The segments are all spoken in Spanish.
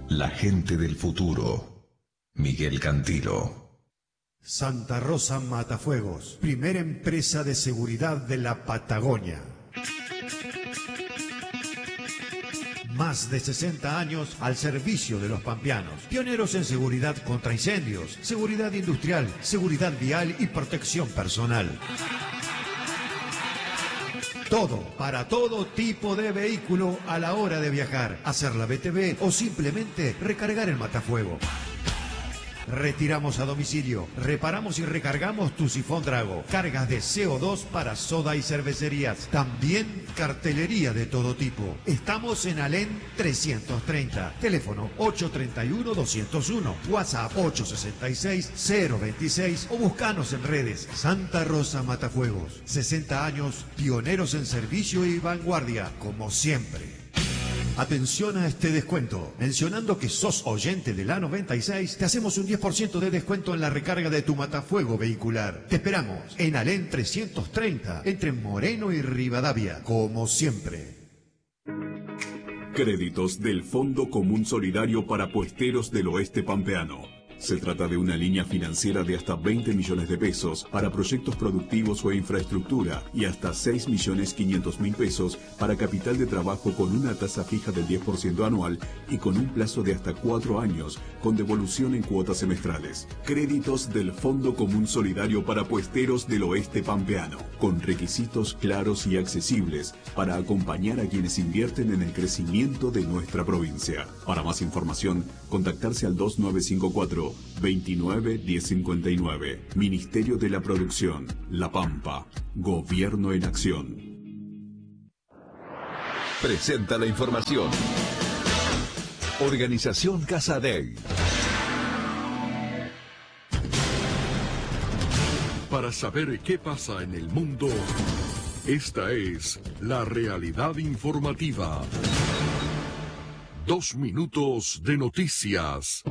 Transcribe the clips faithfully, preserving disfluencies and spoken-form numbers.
la gente del futuro. Miguel Cantilo. Santa Rosa Matafuegos, primera empresa de seguridad de la Patagonia. Más de sesenta años al servicio de los pampeanos. Pioneros en seguridad contra incendios, seguridad industrial, seguridad vial y protección personal. Todo, para todo tipo de vehículo a la hora de viajar, hacer la B T V o simplemente recargar el matafuego. Retiramos a domicilio, reparamos y recargamos tu sifón Drago, cargas de C O dos para soda y cervecerías, también cartelería de todo tipo. Estamos en Alén trescientos treinta, teléfono ocho tres uno, dos cero uno, WhatsApp ocho seis seis, cero veintiséis o buscanos en redes. Santa Rosa Matafuegos, sesenta años, pioneros en servicio y vanguardia, como siempre. Atención a este descuento. Mencionando que sos oyente de la noventa y seis, te hacemos un diez por ciento de descuento en la recarga de tu matafuego vehicular. Te esperamos en Alén trescientos treinta, entre Moreno y Rivadavia, como siempre. Créditos del Fondo Común Solidario para Puesteros del Oeste Pampeano. Se trata de una línea financiera de hasta veinte millones de pesos para proyectos productivos o infraestructura y hasta seis millones quinientos mil pesos para capital de trabajo con una tasa fija del diez por ciento anual y con un plazo de hasta cuatro años con devolución en cuotas semestrales. Créditos del Fondo Común Solidario para Puesteros del Oeste Pampeano, con requisitos claros y accesibles para acompañar a quienes invierten en el crecimiento de nuestra provincia. Para más información, contactarse al dos nueve cinco cuatro, veintinueve, diez cincuenta y nueve. Ministerio de la Producción, La Pampa. Gobierno en acción. Presenta la información. Organización Casadei. Para saber qué pasa en el mundo, esta es la realidad informativa. Dos minutos de noticias.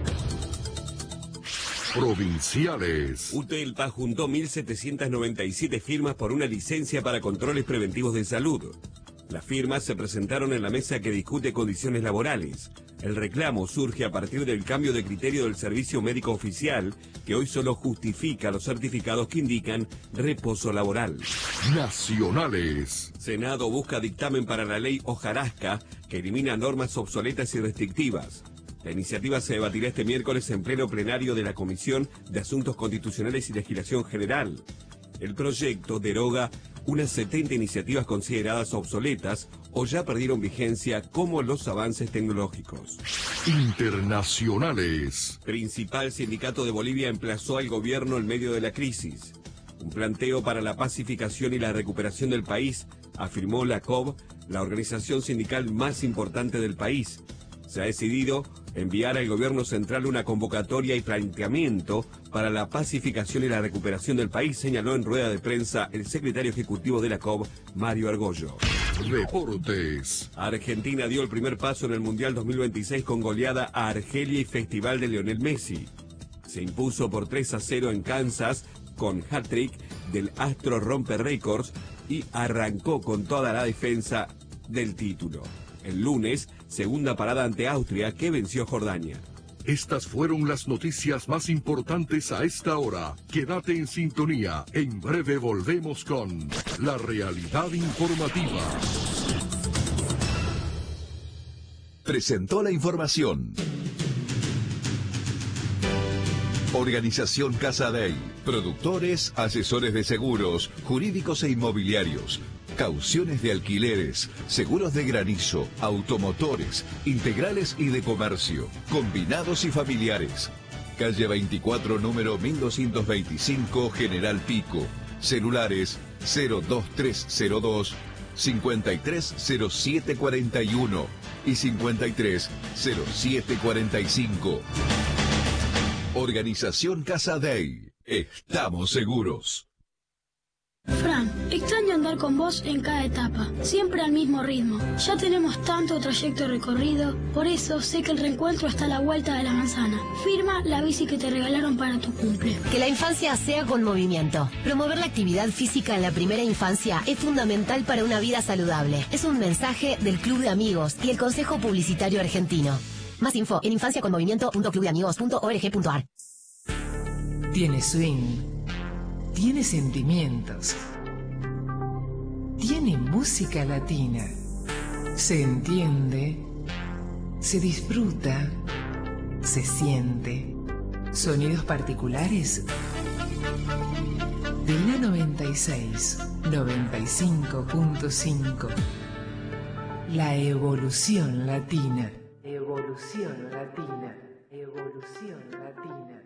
Provinciales. UTELPA juntó mil setecientas noventa y siete firmas por una licencia para controles preventivos de salud. Las firmas se presentaron en la mesa que discute condiciones laborales. El reclamo surge a partir del cambio de criterio del Servicio Médico Oficial, que hoy solo justifica los certificados que indican reposo laboral. Nacionales. Senado busca dictamen para la ley hojarasca, que elimina normas obsoletas y restrictivas. La iniciativa se debatirá este miércoles en pleno plenario de la Comisión de Asuntos Constitucionales y Legislación General. El proyecto deroga unas setenta iniciativas consideradas obsoletas o ya perdieron vigencia, como los avances tecnológicos. Internacionales. Principal sindicato de Bolivia emplazó al gobierno en medio de la crisis. Un planteo para la pacificación y la recuperación del país, afirmó la C O B, la organización sindical más importante del país. Se ha decidido enviar al gobierno central una convocatoria y planteamiento para la pacificación y la recuperación del país, señaló en rueda de prensa el secretario ejecutivo de la C O B, Mario Argollo. Deportes. Argentina dio el primer paso en el Mundial dos mil veintiséis con goleada a Argelia y Festival de Lionel Messi. Se impuso por tres a cero en Kansas con hat-trick del astro rompe récords y arrancó con toda la defensa del título. El lunes, segunda parada ante Austria, que venció Jordania. Estas fueron las noticias más importantes a esta hora. Quédate en sintonía. En breve volvemos con la realidad informativa. Presentó la información. Organización Casadei. Productores, asesores de seguros, jurídicos e inmobiliarios. Cauciones de alquileres, seguros de granizo, automotores, integrales y de comercio, combinados y familiares. Calle veinticuatro, número mil doscientos veinticinco, General Pico. Celulares cero dos tres cero dos, cincuenta y tres cero siete cuarenta y uno y cincuenta y tres cero siete cuarenta y cinco. Organización Casadei. Estamos seguros. Fran, extraño andar con vos en cada etapa, siempre al mismo ritmo. Ya tenemos tanto trayecto recorrido, por eso sé que el reencuentro está a la vuelta de la manzana. Firma la bici que te regalaron para tu cumple. Que la infancia sea con movimiento. Promover la actividad física en la primera infancia es fundamental para una vida saludable. Es un mensaje del Club de Amigos y el Consejo Publicitario Argentino. Más info en infancia con movimiento punto club de amigos punto org punto ar. Tiene swing, tiene sentimientos, tiene música latina, se entiende, se disfruta, se siente. Sonidos particulares de la noventa y seis, noventa y cinco punto cinco. La evolución latina. Evolución latina. Evolución latina.